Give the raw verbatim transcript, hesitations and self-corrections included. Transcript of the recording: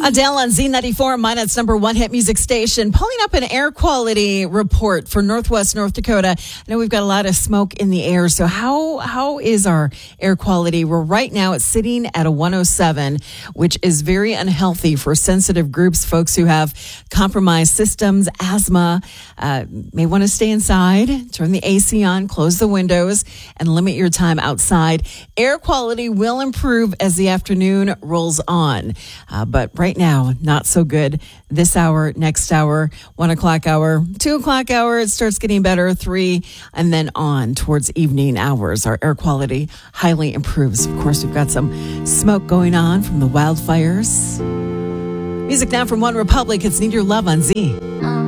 Adele on Z ninety-four, Minot's number one hit music station, pulling up an air quality report for Northwest North Dakota. I know we've got a lot of smoke in the air. So how how is our air quality? Well, right now it's sitting at a one oh seven, which is very unhealthy for sensitive groups, folks who have compromised systems, asthma, uh, may want to stay inside, turn the A C on, close the windows, and limit your time outside. Air quality will improve as the afternoon rolls on. Uh, but right now, not so good. This hour, next hour, one o'clock hour, two o'clock hour, it starts getting better, three, and then on towards evening hours. Our air quality highly improves. Of course, we've got some smoke going on from the wildfires. Music now from One Republic. It's Need Your Love on Z.